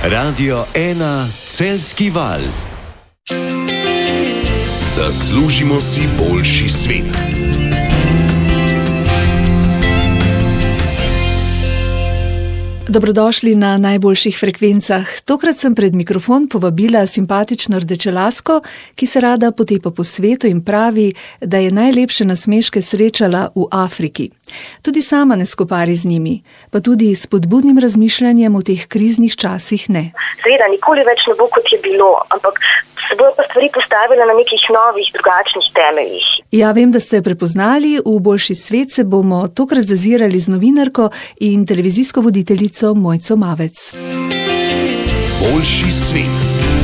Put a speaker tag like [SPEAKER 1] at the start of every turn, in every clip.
[SPEAKER 1] Radio 1 Celjski val. Zaslužimo si boljši svet.
[SPEAKER 2] Dobrodošli na najboljših frekvencah. Tokrat sem pred mikrofon povabila simpatično rdečelasko, ki se rada potepa po svetu in pravi, da je najlepše nasmeške srečala v Afriki. Tudi sama ne skopari z njimi, pa tudi s spodbudnim razmišljanjem v teh kriznih časih ne.
[SPEAKER 3] Seveda, nikoli več ne bo, kot je bilo, ampak se bojo pa stvari postavile na nekih novih, drugačnih temeljih.
[SPEAKER 2] Ja, vem, da ste prepoznali, v boljši svet se bomo tokrat zazirali z novinarko in televizijsko voditeljico Mojco Mavec.
[SPEAKER 1] Boljši svet.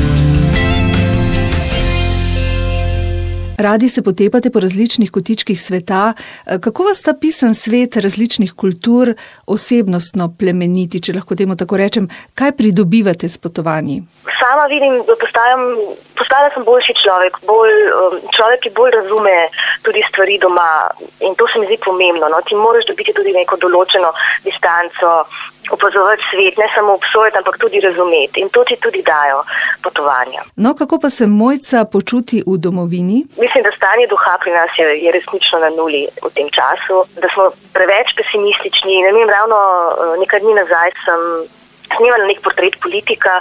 [SPEAKER 2] Radi se potepate po različnih kotičkih sveta. Kako vas ta pisan svet različnih kultur osebnostno plemeniti, če lahko temu tako rečem? Kaj pridobivate s potovanji?
[SPEAKER 3] Sama vidim, da postala sem boljši človek, človek, ki bolj razume tudi stvari doma, in to se mi zdi pomembno. No? Ti moraš dobiti tudi neko določeno distanco, opazovati svet, ne samo obsojati, ampak tudi razumeti. In to ti tudi dajo potovanja.
[SPEAKER 2] No, kako pa se Mojca počuti v domovini?
[SPEAKER 3] Mislim, da stanje duha pri nas je resnično na nuli v tem času, da smo preveč pesimistični. Ne vem, ravno nekaj dni nazaj sem snemala nek portret politika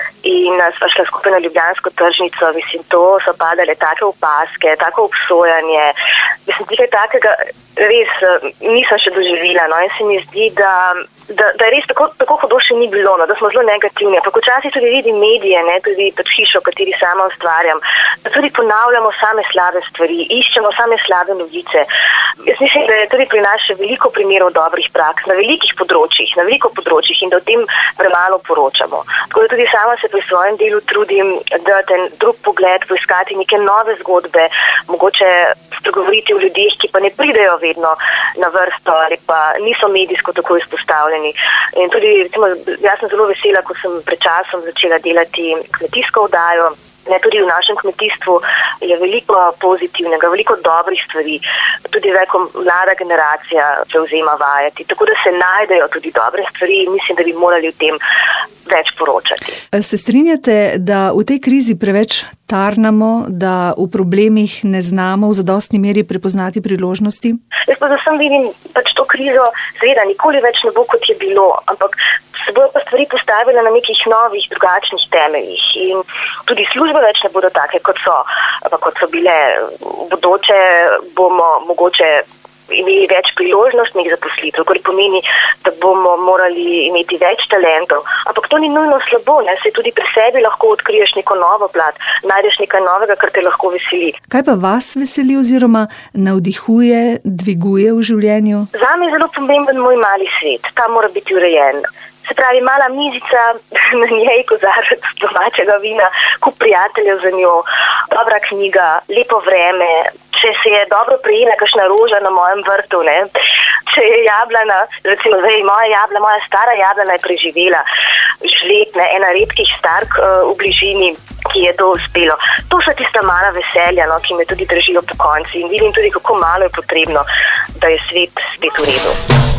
[SPEAKER 3] in sva šla skupaj na Ljubljansko tržnico. Mislim, to so padale take opaske, tako obsojanje. Mislim, nekaj takega res nisem še doživela. No? In se mi zdi, da je res tako hudo še ni bilo, no? Da smo zelo negativni. Ampak včasih tudi vidim medije, ne? Tudi pod hišo, v kateri sama ustvarjam, da tudi ponavljamo same slabe stvari, iščemo same slabe novice. Jaz mislim, da je tudi pri nas še veliko primerov dobrih praks na veliko področjih in da o tem premalo poročamo. Tako da tudi sama se pri svojem delu trudim, da ten drug pogled, poiskati neke nove zgodbe, mogoče spregovoriti o ljudeh, ki pa ne pridejo vedno na vrsto ali pa niso medijsko tako izpostavljeni. In tudi, recimo, jaz sem zelo vesela, ko sem pred časom začela delati kmetijsko oddajo. Tudi v našem kmetijstvu je veliko pozitivnega, veliko dobrih stvari. Tudi veliko mlada generacija prevzema vajeti. Tako da se najdejo tudi dobre stvari in mislim, da bi morali o tem več poročati.
[SPEAKER 2] Se strinjate, da v tej krizi preveč tarnamo, da v problemih ne znamo v zadostni meri prepoznati priložnosti?
[SPEAKER 3] Jaz pa zasem vidim to krizo, seveda nikoli več ne bo, kot je bilo, ampak se bojo pa stvari postavile na nekih novih, drugačnih temeljih in tudi službe več ne bodo take, kot so bile. V bodoče bomo mogoče imeli več priložnostnih zaposlitev, kar pomeni, da bomo morali imeti več talentov. Ampak to ni nujno slabo, ne? Saj tudi pri sebi lahko odkriješ neko novo plat, najdeš nekaj novega, kar te lahko veseli.
[SPEAKER 2] Kaj pa vas veseli oziroma navdihuje, dviguje v življenju?
[SPEAKER 3] Zame je zelo pomemben moj mali svet. Ta mora biti urejen. Se pravi, mala mizica, na njej kozarec domačega vina, kup prijateljev za njo, dobra knjiga, lepo vreme, če se je dobro prijela kakšna roža na mojem vrtu, ne? Če je jablana, recimo zdaj moja stara jablana je preživela žled, ne? Ena redkih stark v bližini, ki je to uspelo. To so tista mala veselja, no? Ki me tudi držijo po konci in vidim tudi, kako malo je potrebno, da je svet spet v redu.